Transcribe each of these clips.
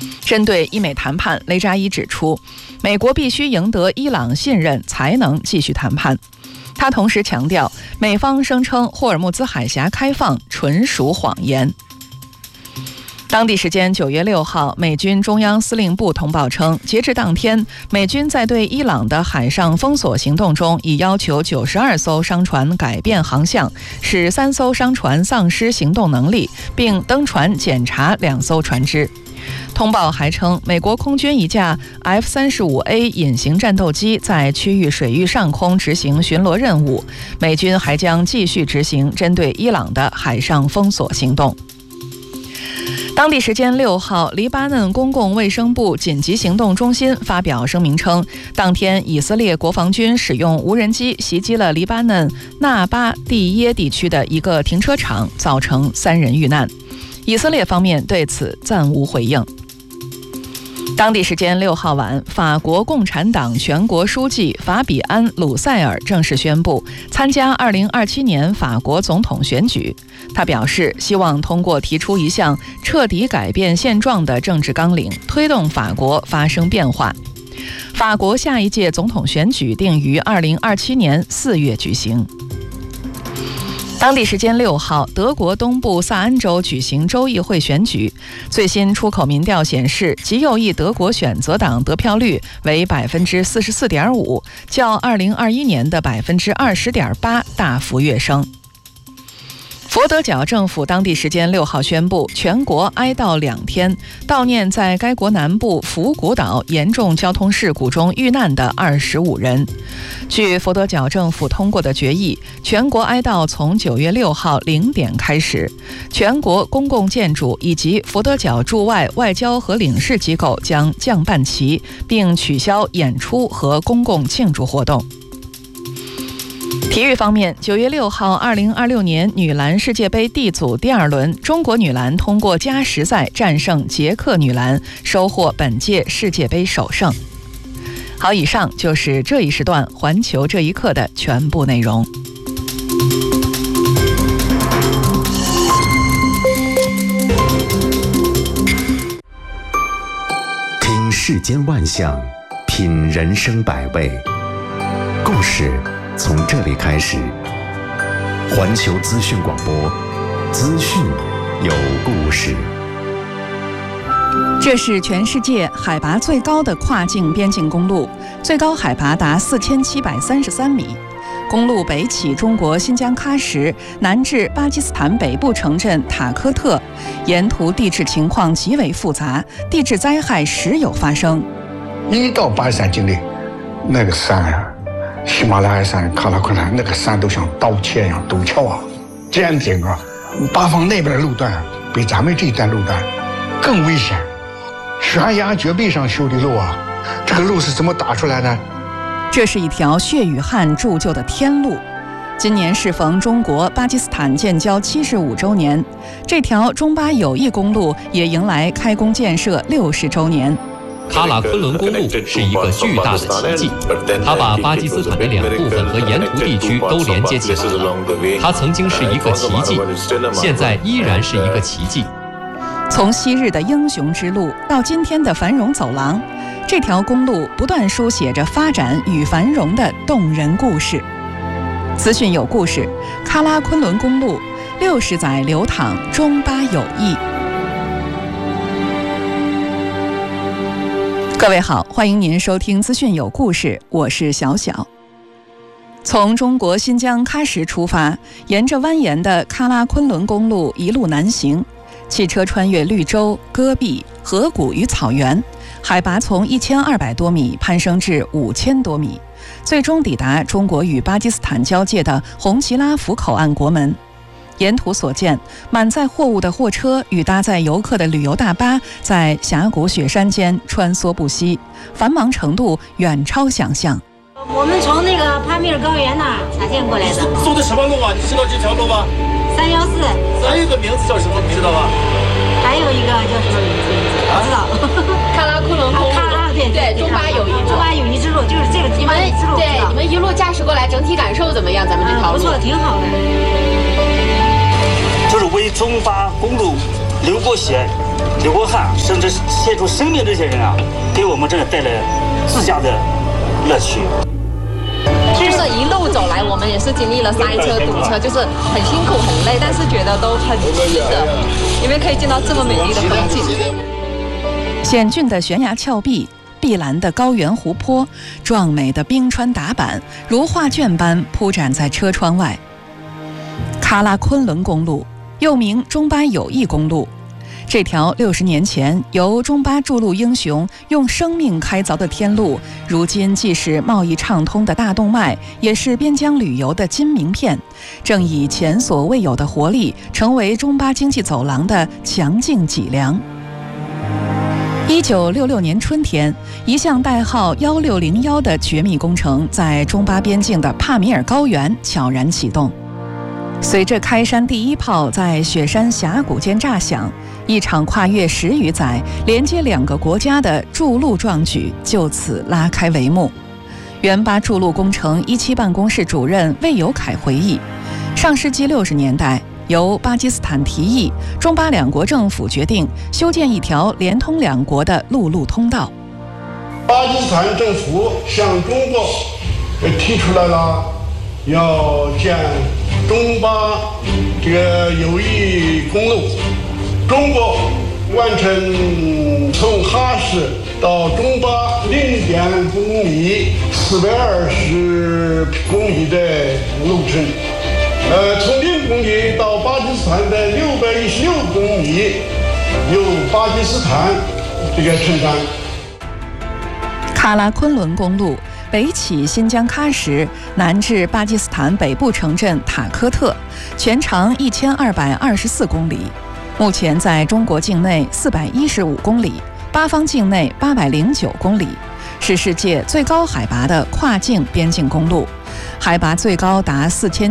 针对伊美谈判，雷扎伊指出，美国必须赢得伊朗信任才能继续谈判。他同时强调，美方声称霍尔木兹海峡开放纯属谎言。当地时间9月6号，美军中央司令部通报称，截至当天，美军在对伊朗的海上封锁行动中，已要求92艘商船改变航向，使3艘商船丧失行动能力，并登船检查2艘船只。通报还称，美国空军一架 F-35A 隐形战斗机在区域水域上空执行巡逻任务，美军还将继续执行针对伊朗的海上封锁行动。当地时间6号，黎巴嫩公共卫生部紧急行动中心发表声明称，当天以色列国防军使用无人机袭击了黎巴嫩纳巴蒂耶地区的一个停车场，造成3人遇难。以色列方面对此暂无回应。当地时间6号晚，法国共产党全国书记法比安·鲁塞尔正式宣布参加2027年法国总统选举。他表示，希望通过提出一项彻底改变现状的政治纲领，推动法国发生变化。法国下一届总统选举定于2027年4月举行。当地时间6号，德国东部萨恩州举行州议会选举。最新出口民调显示，极右翼德国选择党得票率为 44.5%， 较2021年的 20.8% 大幅跃升。佛得角政府当地时间6号宣布，全国哀悼2天，悼念在该国南部福古岛严重交通事故中遇难的25人。据佛得角政府通过的决议，全国哀悼从9月6号0点开始，全国公共建筑以及佛得角驻外外交和领事机构将降半旗，并取消演出和公共庆祝活动。体育方面，9月6号，2026年女篮世界杯 D 组第2轮，中国女篮通过加时赛战胜捷克女篮，收获本届世界杯首胜。好，以上就是这一时段环球这一刻的全部内容。 听世间万象，品人生百味，故事从这里开始。环球资讯广播，资讯有故事。 这是全世界海拔最高的跨境边境公路，最高海拔达4733米。公路北起中国新疆喀什，南至巴基斯坦北部城镇塔科特，沿途地质情况极为复杂，地质灾害时有发生。 一到巴基斯坦境内，那个山啊，喜马拉雅山、喀拉昆山那个山都像刀切一样，陡峭啊，尖顶啊，八方那边的路段比咱们这一段路段更危险。悬崖绝壁上修的路啊，这个路是怎么打出来的？ 这是一条血与汗铸就的天路。今年适逢中国巴基斯坦建交75周年，这条中巴友谊公路也迎来开工建设60周年。 喀拉昆仑公路是一个巨大的奇迹，它把巴基斯坦的2部分和沿途地区都连接起来了。它曾经是一个奇迹，现在依然是一个奇迹。 从昔日的英雄之路到今天的繁荣走廊，这条公路不断书写着发展与繁荣的动人故事。资讯有故事，喀拉昆仑公路60载流淌中巴友谊。各位好，欢迎您收听资讯有故事，我是小小。从中国新疆喀什出发，沿着蜿蜒的喀拉昆仑公路一路南行，汽车穿越绿洲、戈壁、河谷与草原，海拔从1200多米攀升至5000多米，最终抵达中国与巴基斯坦交界的红旗拉甫口岸国门。沿途所见，满载货物的货车与搭载游客的旅游大巴在峡谷雪山间穿梭不息，繁忙程度远超想象。 我们从那个帕米尔高原那儿擦线过来的。 走的什么路啊？你知道这条路吗 ？314。 还有一个名字叫什么？你知道吗？ 还有一个叫什么名字？不知道。 喀拉昆仑公路。对，中巴友谊路。 中巴友谊之路就是这个中巴友谊之路。 对，你们一路驾驶过来，整体感受怎么样？咱们这条路？ 不错，挺好的。 就是为中巴公路流过血、流过汗，甚至献出生命这些人啊，给我们真的带来自家的乐趣。 就是一路走来，我们也是经历了塞车、堵车，就是很辛苦、很累，但是觉得都很值得，因为可以见到这么美丽的风景。 险峻的悬崖峭壁、碧蓝的高原湖泊、壮美的冰川打板，如画卷般铺展在车窗外。喀拉昆仑公路又名中巴友谊公路，这条60年前由中巴筑路英雄用生命开凿的天路，如今既是贸易畅通的大动脉，也是边疆旅游的金名片，正以前所未有的活力，成为中巴经济走廊的强劲脊梁。1966年春天，一项代号1601的绝密工程在中巴边境的帕米尔高原悄然启动。随着开山第一炮在雪山峡谷间炸响，一场跨越10余载、连接2个国家的筑路壮举就此拉开帷幕。原巴筑路工程17办公室主任魏有凯回忆，上世纪60年代，由巴基斯坦提议，中巴2国政府决定修建一条连通2国的陆路通道。 巴基斯坦政府向中国提出来了要建中巴这个友谊公路，中国完成从哈市到中巴0.5公里420公里的路程，从0公里到巴基斯坦的616公里由巴基斯坦这个承担。 喀拉昆仑公路北起新疆喀什，南至巴基斯坦北部城镇塔科特，全长1224公里，目前在中国境内415公里，巴方境内809公里，是世界最高海拔的跨境边境公路，海拔最高达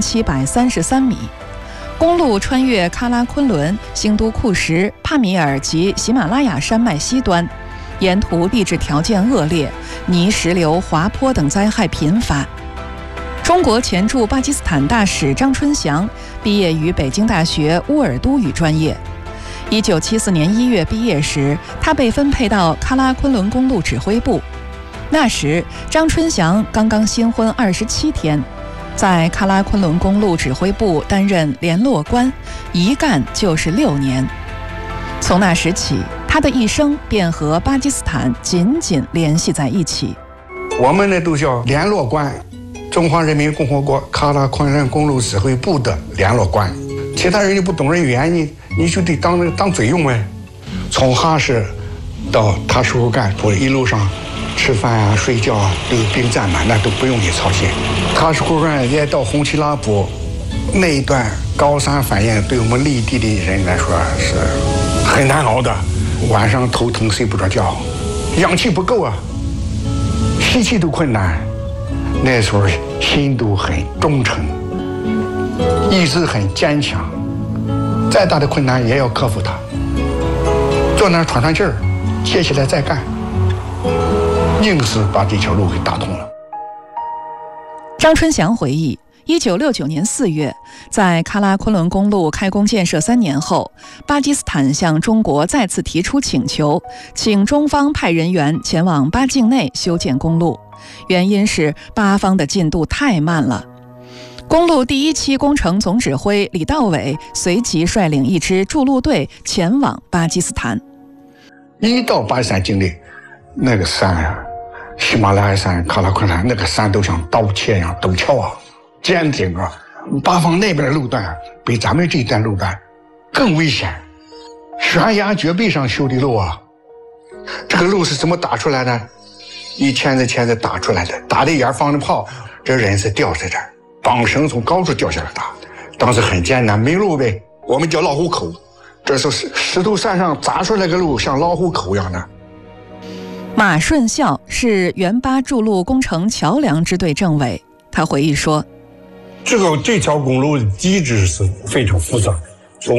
4733米。公路穿越喀拉昆仑、兴都库什、帕米尔及喜马拉雅山脉西端，沿途地质条件恶劣，泥石流、滑坡等灾害频发。中国前驻巴基斯坦大使张春祥毕业于北京大学乌尔都语专业。1974年1月毕业时，他被分配到喀拉昆仑公路指挥部。那时，张春祥刚刚新婚27天，在喀拉昆仑公路指挥部担任联络官，一干就是6年。从那时起，他的一生便和巴基斯坦紧紧联系在一起。 我们呢都叫联络官，中华人民共和国喀拉昆仑公路指挥部的联络官。其他人你不懂人语言，你就得当嘴用呗。从哈市到塔什库干，我一路上吃饭啊、睡觉啊都有兵站满，那都不用你操心。塔什库干也到红旗拉卜那一段高山反应，对我们内地的人来说是很难熬的。晚上头疼睡不着觉，氧气不够啊，吸气都困难。那时候心都很忠诚，意志很坚强，再大的困难也要克服它，坐那儿喘喘气儿，接起来再干，硬是把这条路给打通了。 张春祥回忆，1969年4月，在喀拉昆仑公路开工建设3年后，巴基斯坦向中国再次提出请求，请中方派人员前往巴境内修建公路，原因是巴方的进度太慢了。公路第1期工程总指挥李道伟随即率领一支筑路队前往巴基斯坦。 一到巴基斯坦境内，那个山啊，喜马拉雅山、喀拉昆仑那个山都像刀切一样陡峭啊，坚挺啊。巴方那边的路段比咱们这一段路段更危险，悬崖绝壁上修的路啊。这个路是怎么打出来的？一钳子打出来的，打的眼放着炮，这人是吊在这儿，绑绳从高处掉下来打。当时很艰难，没路呗，我们叫老虎口。这是石头山上砸出来个路，像老虎口一样的。 马顺孝是原巴筑路工程桥梁支队政委，他回忆说， 这条公路的地质是非常复杂，从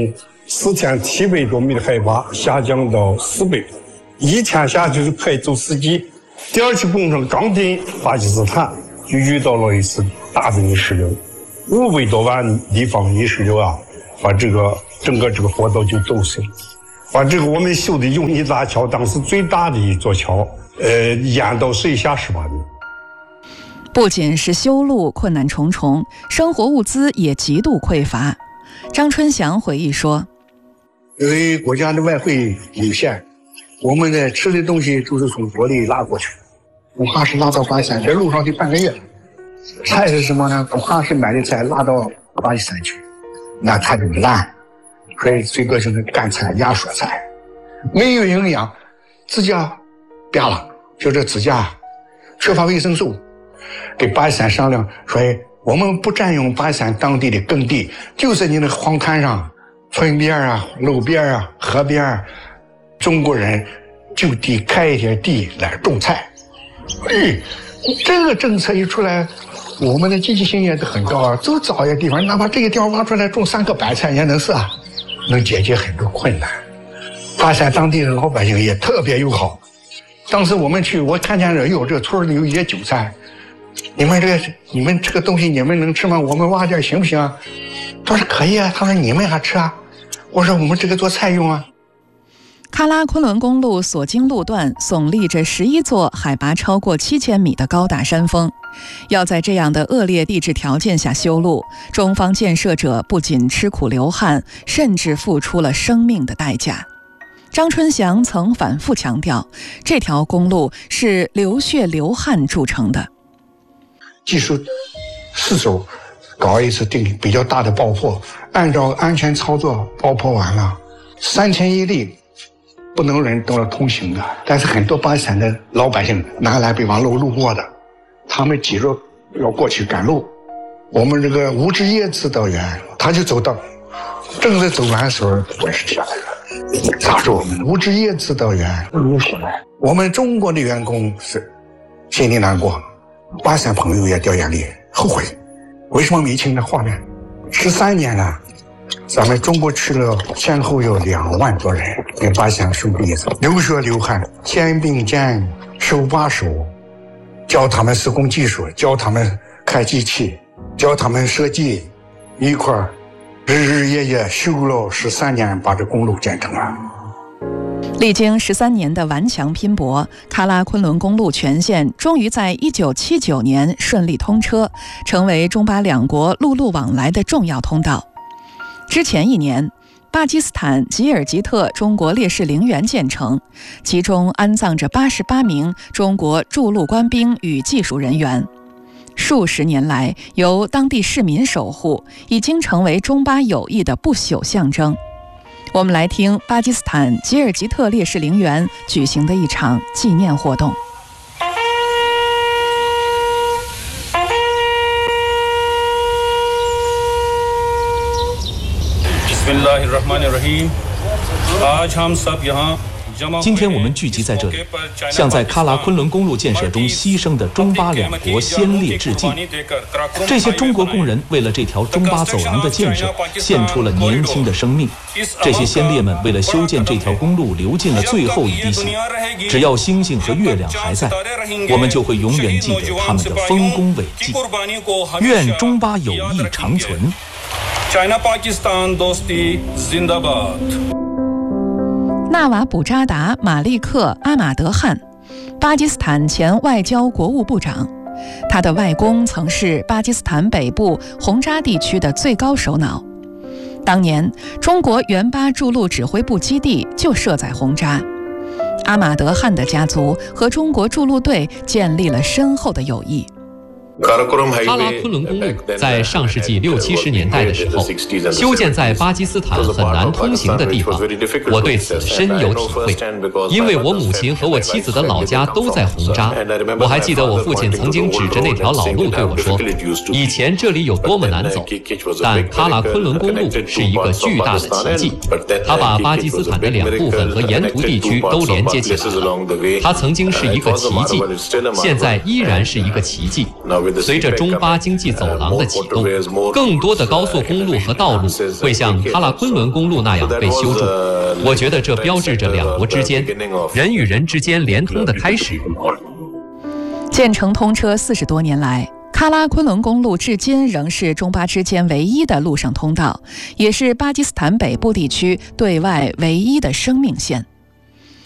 4700多米的海拔下降到400，一天下去就可以走4级。第2期工程刚进巴基斯坦，就遇到了一次大的泥石流，500多万立方泥石流啊，把这整个这个活动就走顺。把这个我们修的永义大桥，当时最大的一座桥，淹到水下18米。 不仅是修路困难重重，生活物资也极度匮乏。张春祥回忆说：“ 因为国家的外汇有限，我们的吃的东西都是从国内拉过去，恐怕是拉到巴基斯坦，在路上得半个月。菜是什么呢？恐怕是买的菜拉到巴基斯坦去，那菜就烂，所以最多就是干菜、压缩菜，没有营养，指甲瘪了，就这指甲缺乏维生素。跟巴基斯坦商量说，我们不占用巴基斯坦当地的耕地，就是你那个荒滩上、村边啊、路边啊、河边，中国人就地开一些地来种菜。这个政策一出来，我们的积极性也很高啊，就找一个地方，哪怕这个地方挖出来种3棵白菜也能是啊，能解决很多困难。巴基斯坦当地的老百姓也特别友好。当时我们去，我看见这个村里有一些韭菜，你们这个东西你们能吃吗？我们挖点行不行？他说可以啊。他说你们还吃啊？我说我们这个做菜用啊。 喀拉昆仑公路所经路段耸立着11座海拔超过7000米的高大山峰，要在这样的恶劣地质条件下修路，中方建设者不仅吃苦流汗，甚至付出了生命的代价。张春祥曾反复强调，这条公路是流血流汗铸成的。 技术4周搞一次比较大的爆破，按照安全操作爆破完了，3000例不能人都要通行的，但是很多巴基斯坦的老百姓南来北往路过的，他们急着要过去赶路。我们这个乌兹叶指导员他就走到，正在走完的时候火势下来了，砸着我们乌兹叶指导员流血了。我们中国的员工是心里难过，巴基斯坦朋友也掉眼泪，后悔为什么没清这画面。13年了，咱们中国去了先后有2万多人跟巴基斯坦兄弟流血流汗，肩并肩手把手，教他们施工技术，教他们开机器，教他们设计，一块日日夜夜修了13年，把这公路建成了。 历经13年的顽强拼搏，喀拉昆仑公路全线终于在1979年顺利通车，成为中巴两国陆路往来的重要通道。之前1年，巴基斯坦吉尔吉特中国烈士陵园建成，其中安葬着88名中国驻陆官兵与技术人员。数十年来，由当地市民守护，已经成为中巴友谊的不朽象征。我们来听巴基斯坦吉尔吉特烈士陵园举行的一场纪念活动。 今天我们聚集在这里，向在喀拉昆仑公路建设中牺牲的中巴两国先烈致敬。这些中国工人为了这条中巴走廊的建设，献出了年轻的生命。这些先烈们为了修建这条公路，流尽了最后一滴血。只要星星和月亮还在，我们就会永远记得他们的丰功伟绩。愿中巴友谊长存。 纳瓦卜扎达·马利克·阿马德汗，巴基斯坦前外交国务部长。他的外公曾是巴基斯坦北部洪扎地区的最高首脑。当年，中国援巴驻陆指挥部基地就设在洪扎。阿马德汗的家族和中国驻陆队建立了深厚的友谊。 喀拉昆仑公路在上世纪60、70年代的时候，修建在巴基斯坦很难通行的地方，我对此深有体会。因为我母亲和我妻子的老家都在洪扎，我还记得我父亲曾经指着那条老路对我说：“以前这里有多么难走。”但喀拉昆仑公路是一个巨大的奇迹，它把巴基斯坦的2部分和沿途地区都连接起来了。它曾经是一个奇迹，现在依然是一个奇迹。随着中巴经济走廊的启动，更多的高速公路和道路会像喀拉昆仑公路那样被修筑。我觉得这标志着2国之间、人与人之间连通的开始。 建成通车40多年来， 喀拉昆仑公路至今仍是中巴之间唯一的陆上通道，也是巴基斯坦北部地区对外唯一的生命线。